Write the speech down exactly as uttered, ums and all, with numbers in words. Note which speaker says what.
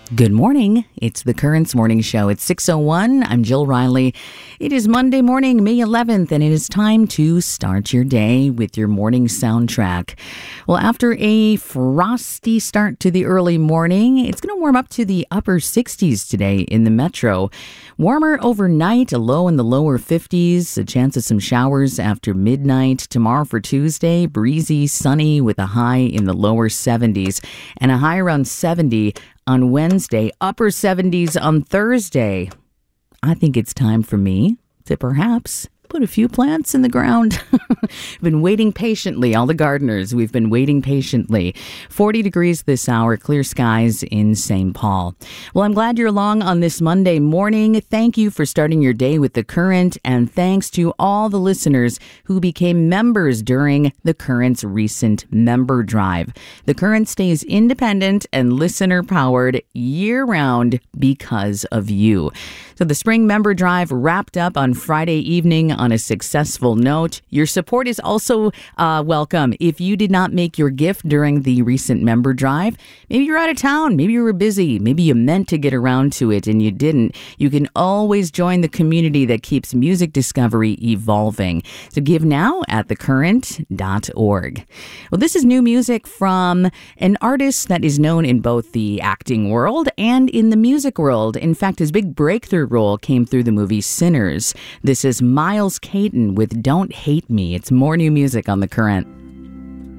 Speaker 1: Good morning. It's the Currents Morning Show. It's six oh one. I'm Jill Riley. It is Monday morning, May eleventh, and it is time to start your day with your morning soundtrack. Well, after a frosty start to the early morning, it's going to warm up to the upper sixties today in the metro. Warmer overnight, a low in the lower fifties, a chance of some showers after midnight. Tomorrow for Tuesday, breezy, sunny with a high in the lower seventies and a high around seventy on Wednesday, upper seventies on Thursday. I think it's time for me to perhaps put a few plants in the ground. I've been waiting patiently. All the gardeners, we've been waiting patiently. forty degrees this hour, clear skies in Saint Paul. Well, I'm glad you're along on this Monday morning. Thank you for starting your day with The Current, and thanks to all the listeners who became members during The Current's recent member drive. The Current stays independent and listener-powered year-round because of you. So the spring member drive wrapped up on Friday evening on a successful note. Your support is also uh, welcome. If you did not make your gift during the recent member drive, maybe you're out of town, maybe you were busy, maybe you meant to get around to it and you didn't, you can always join the community that keeps music discovery evolving. So give now at the current dot org. Well, this is new music from an artist that is known in both the acting world and in the music world. In fact, his big breakthrough role came through the movie Sinners. This is Miles Caton with Don't Hate Me. It's more new music on The Current.